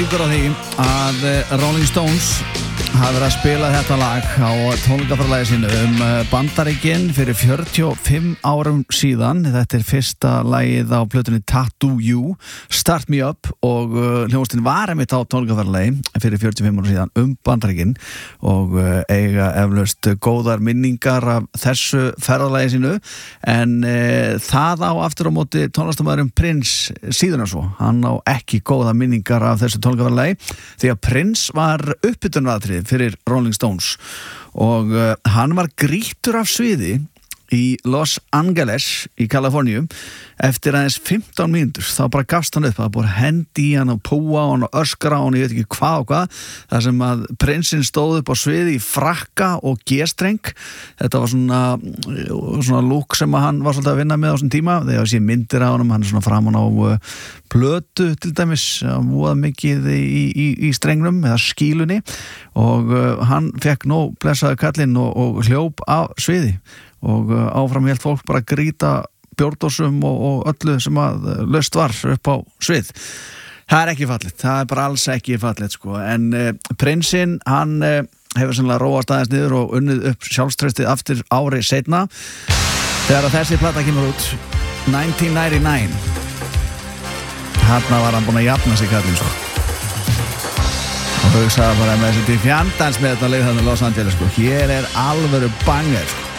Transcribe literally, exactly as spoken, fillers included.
Líkur á því að Rolling Stones hafa verið að spila þetta lag á tónleikaferðalagi sínu um Bandaríkin fyrir fjörutíu og fimm árum síðan. Þetta er fyrsta lagið á plötunni Tattoo You, Start Me Up, og hljómsveitin var einmitt á tónleikaferðalagi fyrir fjörutíu og fimm árum síðan um Bandaríkin og eiga eflaust góðar minningar af þessu ferðalagi sínu, en e, það á aftur á móti tónlistarmaðurinn Prince síðan og svo. Hann á ekki góða minningar af þessu tónleikaferðalagi því að Prince var uppbytunaratriði fyrir Rolling Stones og uh, hann var grýttur af sviði í Los Angeles í Kaliforníu eftir aðeins fimmtán mínútur. Þá bara gafst hann upp, það búið hendi í hann og púa hann og öskra hann, ég veit ekki hvað og hvað, þar sem að prinsinn stóð upp á sviði í frakka og G-streng. Þetta var svona svona look sem að hann var svolítið að vinna með á þessum tíma. Þegar ég sé myndir á honum, hann er svona framan á uh, plötu til dæmis, voða mikið í, í, í strengnum eða skílunni, og uh, hann fekk nóg blessaði kallinn og, og hljóp af sviði, og uh, áfram hélt fólk bara að grýta bjórdósum og, og öllu sem að löst var upp á svið. Það er ekki fallegt, það er bara alls ekki fallegt sko, en uh, prinsinn, hann uh, hefur sannlega róast aðeins niður og unnið upp sjálfstraustið aftur ári seinna þegar þessi plata kemur út nineteen ninety-nine. Þarna var hann búinn að jafna sig kallinn sko, og hugsaði bara með þessi til fjandans með þetta leið þannig Los Angeles sko. Hér er alvöru banger sko.